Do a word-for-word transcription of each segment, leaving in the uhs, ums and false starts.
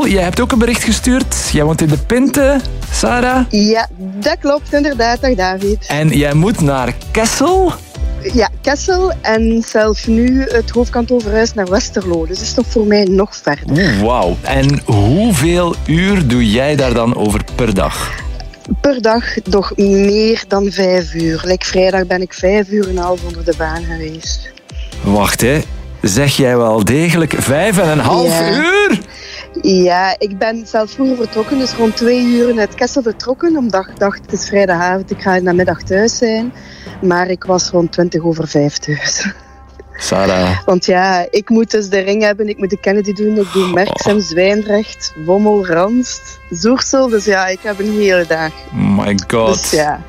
jij hebt ook een bericht gestuurd. Jij woont in de Pinte, Sarah. Ja, dat klopt inderdaad. Dag David. En jij moet naar Kessel. Ja, Kessel en zelf nu het hoofdkantoor verhuist naar Westerlo. Dus dat is toch voor mij nog verder. Oeh, wauw. En hoeveel uur doe jij daar dan over per dag? Per dag toch meer dan vijf uur. Like vrijdag ben ik vijf uur en een half onder de baan geweest. Wacht, hè. Zeg jij wel degelijk vijf en een half Ja. uur? Ja, ik ben zelf vroeger vertrokken, dus rond twee uur uit Kessel vertrokken. Omdat ik dacht, het is vrijdagavond, ik ga in de middag thuis zijn. Maar ik was rond twintig over vijf thuis. Sarah. Want ja, ik moet dus de ring hebben, ik moet de Kennedy doen, ik doe Merksem, Zwijndrecht, Wommel, Ranst, Zoersel. Dus ja, ik heb een hele dag. My god. Dus ja.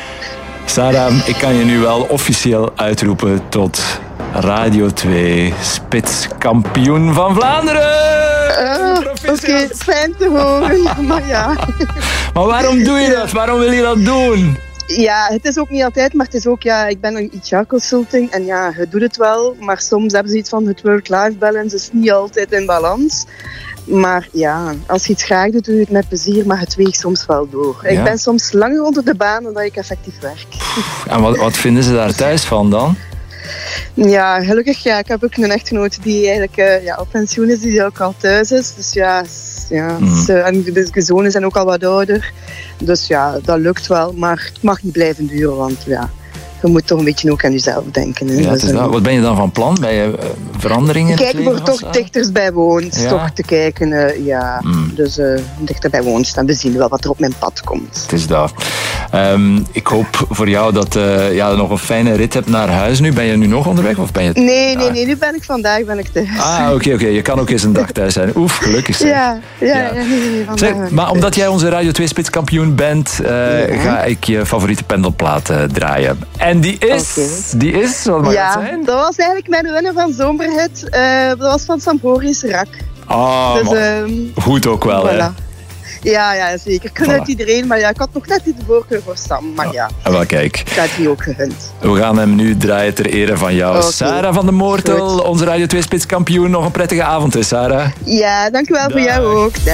Sarah, ik kan je nu wel officieel uitroepen tot Radio twee spitskampioen van Vlaanderen. Uh, Oké, okay, fijn te horen, maar ja. Maar waarom doe je dat? Waarom wil je dat doen? Ja, het is ook niet altijd, maar het is ook, ja, ik ben een H R consulting en ja, je doet het wel, maar soms hebben ze iets van het work-life balance is niet altijd in balans. Maar ja, als je iets graag doet, doe je het met plezier, maar het weegt soms wel door. Ja. Ik ben soms langer onder de baan dan dat ik effectief werk. En wat, wat vinden ze daar thuis van dan? Ja, gelukkig, ja, ik heb ook een echtgenoot die eigenlijk uh, ja, op pensioen is, die ook al thuis is. Dus ja, ja mm. ze, en de zonen zijn ook al wat ouder. Dus ja, dat lukt wel, maar het mag niet blijven duren, want ja, je moet toch een beetje ook aan jezelf denken. Hè. Ja, dus dat. Wat ben je dan van plan? Bij je uh, veranderingen? Kijken voor toch uh? dichterbij woont, ja. toch te kijken, uh, ja, mm. dus uh, dichterbij woont. En we zien wel wat er op mijn pad komt. Het is dat. Um, ik hoop voor jou dat uh, ja, je nog een fijne rit hebt naar huis nu. Ben je nu nog onderweg? Of ben je... Nee, nee, nee, nu ben ik vandaag ben ik thuis. Ah, oké, okay, oké. Okay. Je kan ook eens een dag thuis zijn. Oef, gelukkig zeg. Ja, ja, ja. ja nee, nee, zeg, maar omdat jij onze Radio twee spitskampioen bent, uh, ja. ga ik je favoriete pendelplaat uh, draaien. En die is... Okay. Die is, wat mag ja, dat zijn? Dat was eigenlijk mijn winnaar van Zomerhit. Uh, dat was van Sambori's Rak. Ah, dus, um, goed ook wel, voilà. hè? Ja, ja, zeker. Ik gun voilà. uit iedereen, maar ja, ik had nog net niet de voorkeur voor Sam. Maar ja, ja wel, kijk. Ik had die ook gegund. We gaan hem nu draaien ter ere van jou. Okay. Sarah van de Moortel, goed. Onze Radio twee spitskampioen. Nog een prettige avond, hè, Sarah? Ja, dankjewel. Dag. Voor jou ook. Dag.